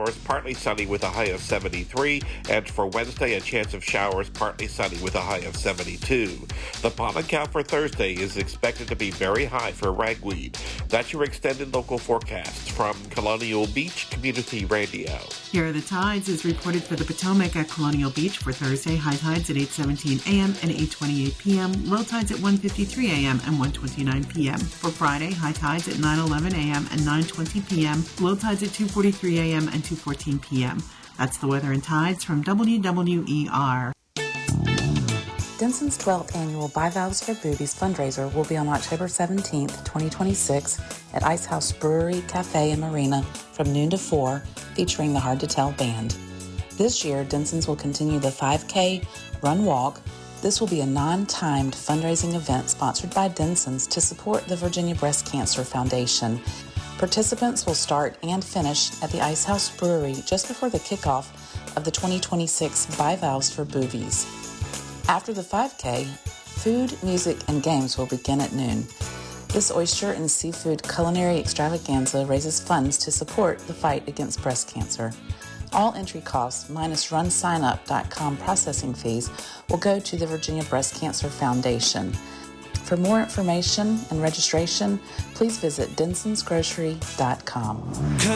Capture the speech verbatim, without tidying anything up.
showers, partly sunny with a high of seventy-three, and for Wednesday, a chance of showers, partly sunny with a high of seventy-two. The pollen count for Thursday is expected to be very high for ragweed. That's your extended local forecast from Colonial Beach Community Radio. Here are the tides as reported for the Potomac at Colonial Beach for Thursday. High tides at eight seventeen a.m. and eight twenty-eight p.m. Low tides at one fifty-three a.m. and one twenty-nine p.m. For Friday, high tides at nine eleven a.m. and nine twenty p.m. Low tides at two forty-three a.m. and two fourteen p.m. That's the weather and tides from W W E R. Denson's twelfth annual Bivalves for Boobies fundraiser will be on October seventeenth, twenty twenty-six at Ice House Brewery, Cafe, and Marina from noon to four, featuring the Hard to Tell Band. This year, Denson's will continue the five K Run Walk. This will be a non-timed fundraising event sponsored by Denson's to support the Virginia Breast Cancer Foundation. Participants will start and finish at the Ice House Brewery just before the kickoff of the twenty twenty-six Bivalves for Boobies. After the five K, food, music, and games will begin at noon. This oyster and seafood culinary extravaganza raises funds to support the fight against breast cancer. All entry costs minus run sign up dot com processing fees will go to the Virginia Breast Cancer Foundation. For more information and registration, please visit densons grocery dot com.